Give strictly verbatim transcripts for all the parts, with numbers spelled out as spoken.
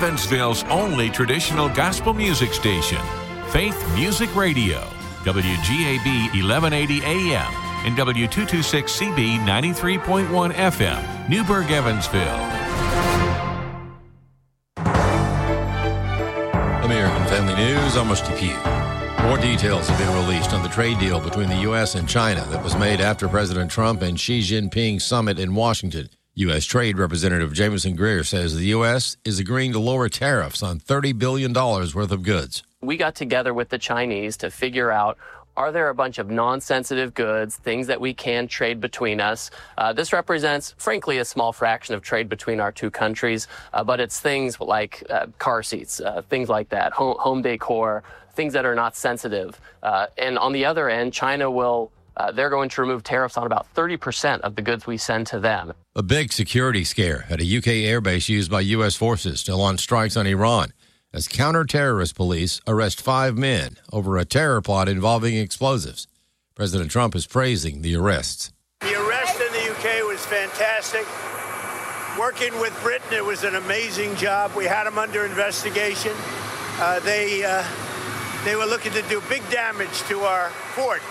Evansville's only traditional gospel music station, Faith Music Radio, W G A B eleven eighty A M and W two twenty-six C B ninety-three point one F M, Newburgh, Evansville. American Family News, I'm Rusty Pugh. More details have been released on the trade deal between the U S and China that was made after President Trump and Xi Jinping's summit in Washington. U S. Trade Representative Jameson Greer says the U S is agreeing to lower tariffs on thirty billion dollars worth of goods. We got together with the Chinese to figure out, are there a bunch of non-sensitive goods, things that we can trade between us? Uh, this represents, frankly, a small fraction of trade between our two countries, uh, but it's things like uh, car seats, uh, things like that, home, home decor, things that are not sensitive. Uh, and on the other end, China will, uh, they're going to remove tariffs on about thirty percent of the goods we send to them. A big security scare at a U K airbase used by U S forces to launch strikes on Iran, as counter-terrorist police arrest five men over a terror plot involving explosives. President Trump is praising the arrests. The arrest in the U K was fantastic. Working with Britain, it was an amazing job. We had them under investigation. Uh, they, uh, they were looking to do big damage to our fort.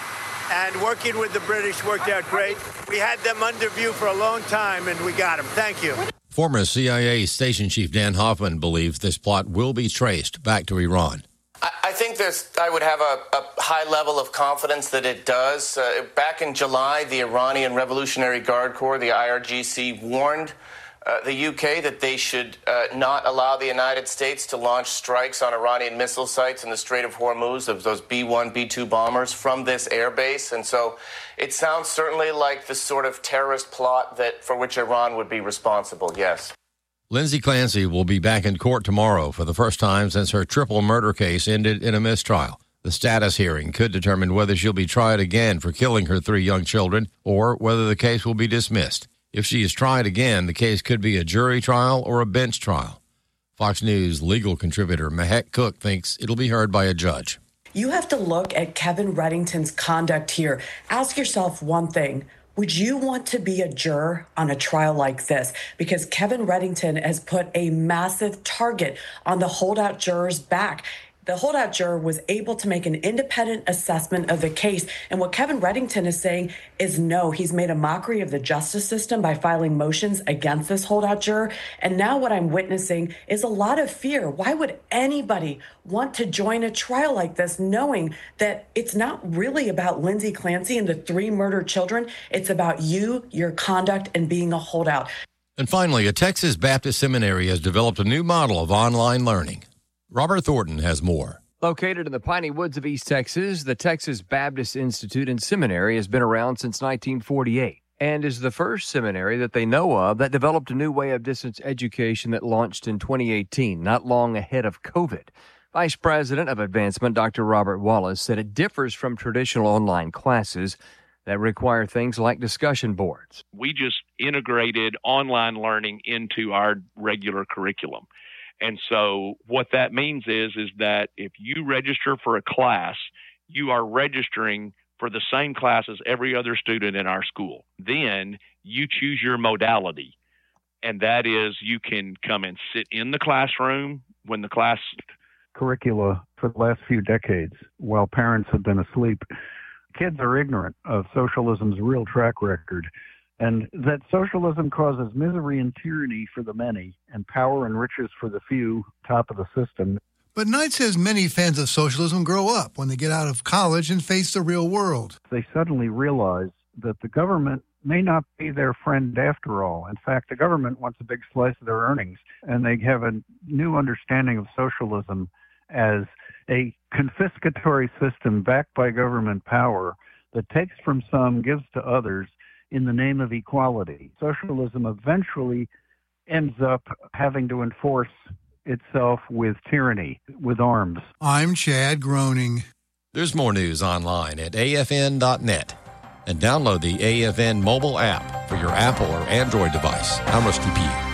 And working with the British worked out great. We had them under view for a long time, and we got them. Thank you. Former C I A Station Chief Dan Hoffman believes this plot will be traced back to Iran. I, I think there's, I would have a, a high level of confidence that it does. Uh, back in July, the Iranian Revolutionary Guard Corps, the I R G C, warned uh, the U K that they should uh, not allow the United States to launch strikes on Iranian missile sites in the Strait of Hormuz, of those B one, B two bombers from this airbase. And so it sounds certainly like the sort of terrorist plot that for which Iran would be responsible, yes. Lindsay Clancy will be back in court tomorrow for the first time since her triple murder case ended in a mistrial. The status hearing could determine whether she'll be tried again for killing her three young children or whether the case will be dismissed. If she is tried again, the case could be a jury trial or a bench trial. Fox News legal contributor Mahek Cook thinks it'll be heard by a judge. You have to look at Kevin Reddington's conduct here. Ask yourself one thing. Would you want to be a juror on a trial like this? Because Kevin Reddington has put a massive target on the holdout juror's back. The holdout juror was able to make an independent assessment of the case. And what Kevin Reddington is saying is no, he's made a mockery of the justice system by filing motions against this holdout juror. And now what I'm witnessing is a lot of fear. Why would anybody want to join a trial like this knowing that it's not really about Lindsay Clancy and the three murdered children? It's about you, your conduct, and being a holdout. And finally, a Texas Baptist seminary has developed a new model of online learning. Robert Thornton has more. Located in the piney woods of East Texas, the Texas Baptist Institute and Seminary has been around since nineteen forty-eight and is the first seminary that they know of that developed a new way of distance education that launched in twenty eighteen, not long ahead of COVID. Vice President of Advancement, Doctor Robert Wallace, said it differs from traditional online classes that require things like discussion boards. We just integrated online learning into our regular curriculum. And so what that means is, is that if you register for a class, you are registering for the same class as every other student in our school. Then you choose your modality, and that is you can come and sit in the classroom when the class... Curricula for the last few decades, while parents have been asleep, kids are ignorant of socialism's real track record. And that socialism causes misery and tyranny for the many and power and riches for the few, top of the system. But Knight says many fans of socialism grow up when they get out of college and face the real world. They suddenly realize that the government may not be their friend after all. In fact, the government wants a big slice of their earnings, and they have a new understanding of socialism as a confiscatory system backed by government power that takes from some, gives to others, in the name of equality. Socialism eventually ends up having to enforce itself with tyranny, with arms. I'm Chad Groening. There's more news online at A F N dot net and download the A F N mobile app for your Apple or Android device. I'm Rusty Pugh.